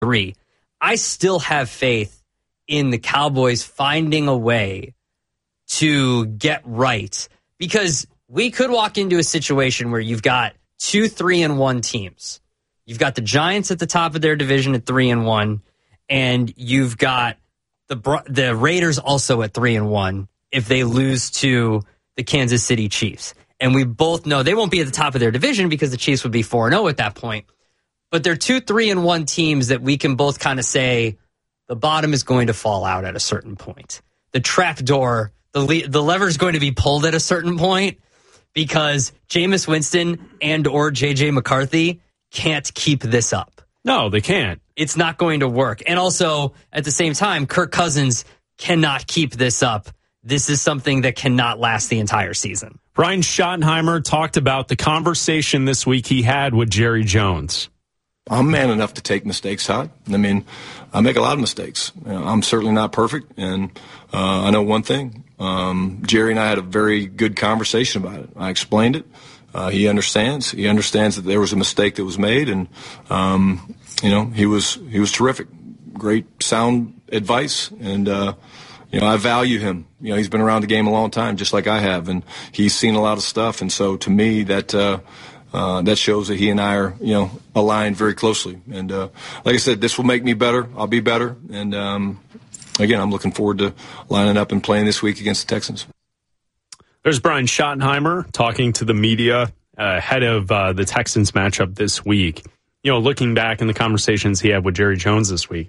3. I still have faith in the Cowboys finding a way to get right, because we could walk into a situation where you've got 2 3-1 teams. You've got the Giants at the top of their division at 3-1, and you've got the Raiders also at 3-1 if they lose to the Kansas City Chiefs. And we both know they won't be at the top of their division because the Chiefs would be 4-0 at that point. But they're 2 3-1 teams that we can both kind of say the bottom is going to fall out at a certain point. The trap door, the lever is going to be pulled at a certain point because Jameis Winston and or J.J. McCarthy can't keep this up. No, they can't. It's not going to work. And also, at the same time, Kirk Cousins cannot keep this up. This is something that cannot last the entire season. Brian Schottenheimer talked about the conversation this week he had with Jerry Jones. I'm man enough to take mistakes, Todd. I mean, I make a lot of mistakes. I'm certainly not perfect, and I know one thing. Jerry and I had a very good conversation about it. I explained it. He understands. He understands that there was a mistake that was made, and he was terrific. Great, sound advice, and I value him. He's been around the game a long time, just like I have, and he's seen a lot of stuff. And so, to me, that shows that he and I are, aligned very closely. And like I said, this will make me better. I'll be better. And again, I'm looking forward to lining up and playing this week against the Texans. There's Brian Schottenheimer talking to the media ahead of the Texans matchup this week. Looking back in the conversations he had with Jerry Jones this week,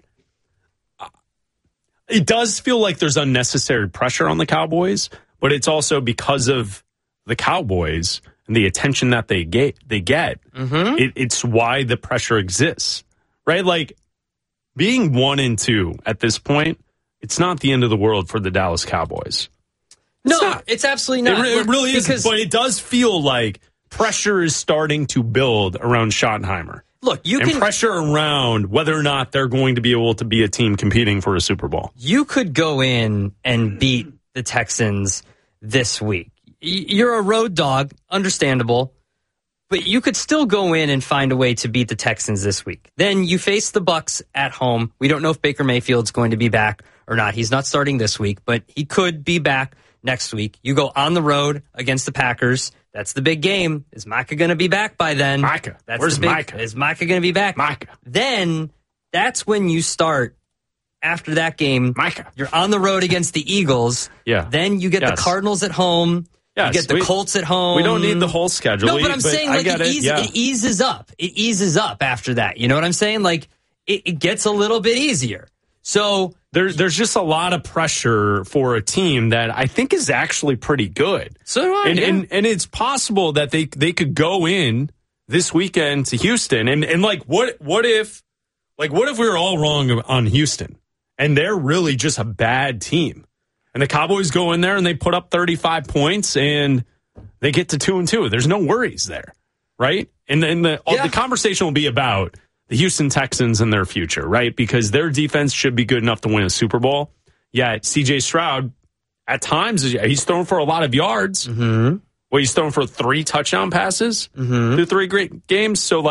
it does feel like there's unnecessary pressure on the Cowboys, but it's also because of the Cowboys and the attention that they get. Mm-hmm. It's why the pressure exists, right? Like, being 1-2 at this point, it's not the end of the world for the Dallas Cowboys. It's absolutely not. It really isn't, but it does feel like pressure is starting to build around Schottenheimer. Look, pressure around whether or not they're going to be able to be a team competing for a Super Bowl. You could go in and beat the Texans this week. You're a road dog, understandable, but you could still go in and find a way to beat the Texans this week. Then you face the Bucs at home. We don't know if Baker Mayfield's going to be back or not. He's not starting this week, but he could be back next week. You go on the road against the Packers. That's the big game. Is Micah going to be back by then? Micah. Where's Micah? Is Micah going to be back? Micah. Then that's when you start. After that game, Micah. You're on the road against the Eagles. Yeah. Then you get the Cardinals at home. Yes, you get the Colts at home. We don't need the whole schedule. No, but I'm saying it eases up. It eases up after that. You know what I'm saying? Like, it gets a little bit easier. So there's just a lot of pressure for a team that I think is actually pretty good. So do I, and it's possible that they could go in this weekend to Houston and what if we were all wrong on Houston and they're really just a bad team, and the Cowboys go in there and they put up 35 points and they get to 2-2. There's no worries there, right? And then the conversation will be about the Houston Texans and their future, right? Because their defense should be good enough to win a Super Bowl. Yet C.J. Stroud, at times, he's thrown for a lot of yards. Mm-hmm. Well, he's thrown for 3 touchdown passes through 3 great games. So,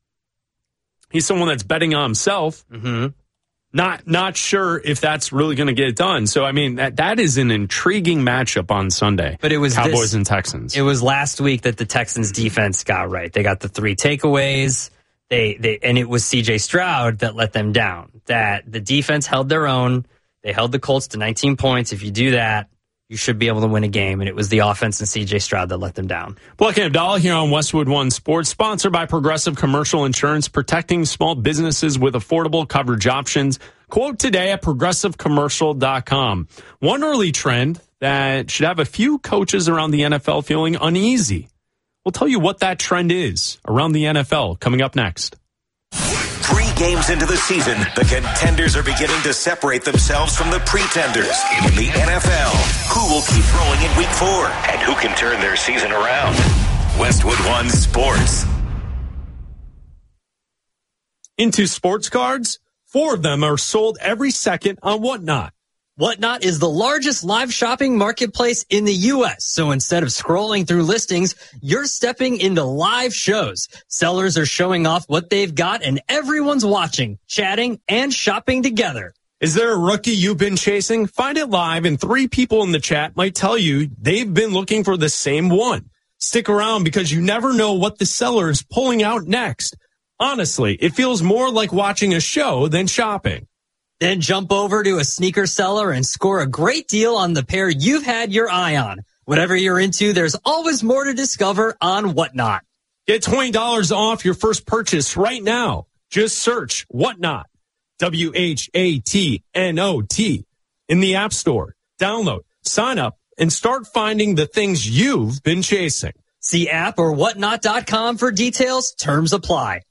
he's someone that's betting on himself. Mm-hmm. Not sure if that's really going to get it done. So, I mean, that is an intriguing matchup on Sunday. But it was Cowboys and Texans. It was last week that the Texans defense got right. They got the 3 takeaways. And it was C.J. Stroud that let them down. That the defense held their own. They held the Colts to 19 points. If you do that, you should be able to win a game. And it was the offense and C.J. Stroud that let them down. Black and Abdallah here on Westwood One Sports, sponsored by Progressive Commercial Insurance, protecting small businesses with affordable coverage options. Quote today at progressivecommercial.com. One early trend that should have a few coaches around the NFL feeling uneasy. We'll tell you what that trend is around the NFL coming up next. 3 games into the season, the contenders are beginning to separate themselves from the pretenders. In the NFL, who will keep rolling in week 4 and who can turn their season around? Westwood One Sports. Into sports cards, 4 of them are sold every second on Whatnot. Whatnot is the largest live shopping marketplace in the U.S. So instead of scrolling through listings, you're stepping into live shows. Sellers are showing off what they've got and everyone's watching, chatting, and shopping together. Is there a rookie you've been chasing? Find it live and 3 people in the chat might tell you they've been looking for the same one. Stick around because you never know what the seller is pulling out next. Honestly, it feels more like watching a show than shopping. Then jump over to a sneaker seller and score a great deal on the pair you've had your eye on. Whatever you're into, there's always more to discover on Whatnot. Get $20 off your first purchase right now. Just search Whatnot, WHATNOT, in the App Store. Download, sign up, and start finding the things you've been chasing. See app or whatnot.com for details. Terms apply.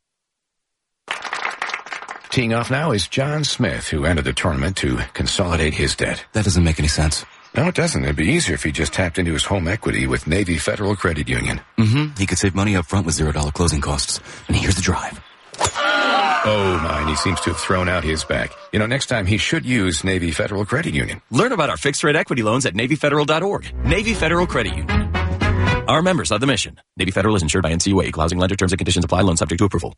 Teeing off now is John Smith, who entered the tournament to consolidate his debt. That doesn't make any sense. No, it doesn't. It'd be easier if he just tapped into his home equity with Navy Federal Credit Union. He could save money up front with $0 closing costs. And here's the drive. Oh, my, and he seems to have thrown out his back. You know, next time he should use Navy Federal Credit Union. Learn about our fixed-rate equity loans at NavyFederal.org. Navy Federal Credit Union. Our members of the mission. Navy Federal is insured by NCUA. Equal housing lender. Terms and conditions apply. Loan subject to approval.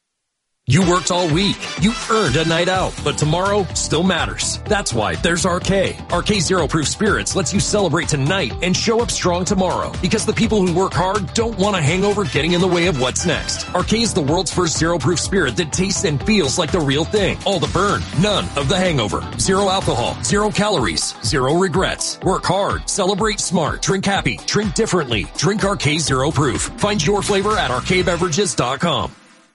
You worked all week. You earned a night out, but tomorrow still matters. That's why there's RK. RK Zero Proof Spirits lets you celebrate tonight and show up strong tomorrow, because the people who work hard don't want a hangover getting in the way of what's next. RK is the world's first zero proof spirit that tastes and feels like the real thing. All the burn, none of the hangover. Zero alcohol, 0 calories, 0 regrets. Work hard, celebrate smart, drink happy, drink differently. Drink RK Zero Proof. Find your flavor at rkbeverages.com.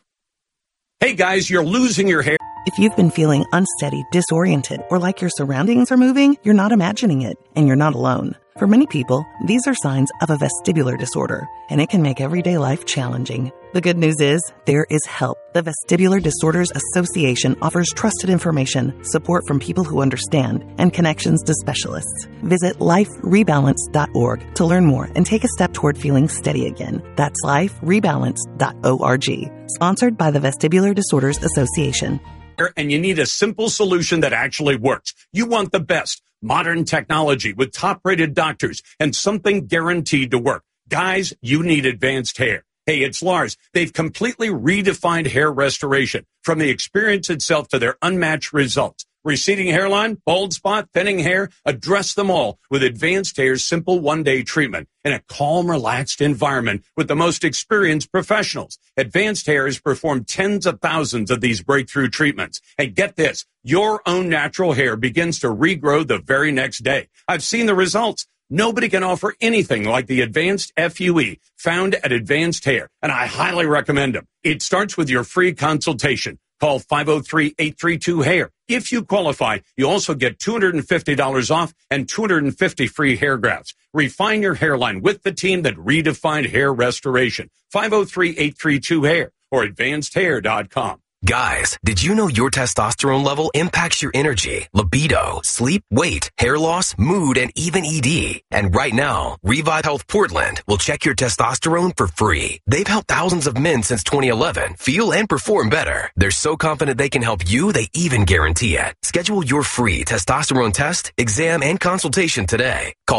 Hey guys, you're losing your hair. If you've been feeling unsteady, disoriented, or like your surroundings are moving, you're not imagining it, and you're not alone. For many people, these are signs of a vestibular disorder, and it can make everyday life challenging. The good news is, there is help. The Vestibular Disorders Association offers trusted information, support from people who understand, and connections to specialists. Visit liferebalance.org to learn more and take a step toward feeling steady again. That's liferebalance.org. Sponsored by the Vestibular Disorders Association. And you need a simple solution that actually works. You want the best. Modern technology with top-rated doctors and something guaranteed to work. Guys, you need advanced hair. Hey, it's Lars. They've completely redefined hair restoration, from the experience itself to their unmatched results. Receding hairline, bald spot, thinning hair, address them all with Advanced Hair's simple one-day treatment in a calm, relaxed environment with the most experienced professionals. Advanced Hair has performed tens of thousands of these breakthrough treatments. And get this, your own natural hair begins to regrow the very next day. I've seen the results. Nobody can offer anything like the Advanced FUE found at Advanced Hair, and I highly recommend them. It starts with your free consultation. Call 503-832-HAIR. If you qualify, you also get $250 off and 250 free hair grafts. Refine your hairline with the team that redefined hair restoration. 503-832-HAIR or advancedhair.com. Guys, did you know your testosterone level impacts your energy, libido, sleep, weight, hair loss, mood, and even ED? And right now, Revive Health Portland will check your testosterone for free. They've helped thousands of men since 2011 feel and perform better. They're so confident they can help you, they even guarantee it. Schedule your free testosterone test, exam, and consultation today. Call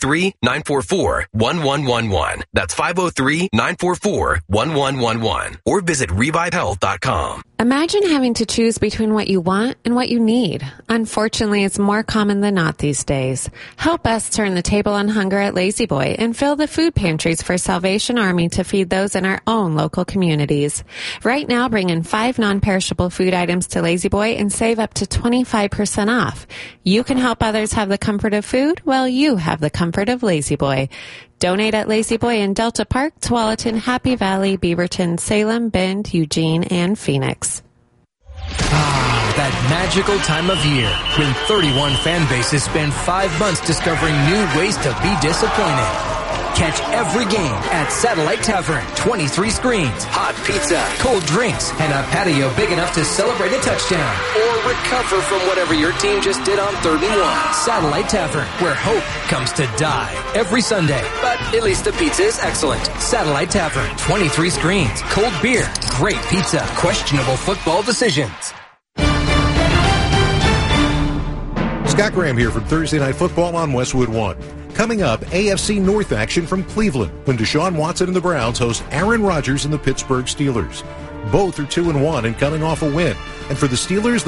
503-944-1111. That's 503-944-1111. Or visit revivehealth.com. Imagine having to choose between what you want and what you need. Unfortunately, it's more common than not these days. Help us turn the table on hunger at Lazy Boy and fill the food pantries for Salvation Army to feed those in our own local communities. Right now, bring in 5 non-perishable food items to Lazy Boy and save up to 25% off. You can help others have the comfort of food while you have the comfort of Lazy Boy. Donate at Lazy Boy in Delta Park, Tualatin, Happy Valley, Beaverton, Salem, Bend, Eugene, and Phoenix. That magical time of year when 31 fan bases spend 5 months discovering new ways to be disappointed. Catch every game at Satellite Tavern. 23 screens, hot pizza, cold drinks, and a patio big enough to celebrate a touchdown. Or recover from whatever your team just did on 31. Satellite Tavern, where hope comes to die. Every Sunday, but at least the pizza is excellent. Satellite Tavern. 23 screens, cold beer, great pizza, questionable football decisions. Scott Graham here from Thursday Night Football on Westwood One. Coming up, AFC North action from Cleveland when Deshaun Watson and the Browns host Aaron Rodgers and the Pittsburgh Steelers. Both are 2-1 and coming off a win. And for the Steelers,